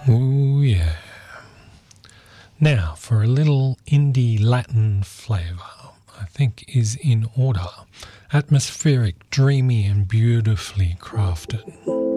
Oh, yeah. Now, for a little indie Latin flavour, I think is in order. Atmospheric, dreamy and beautifully crafted.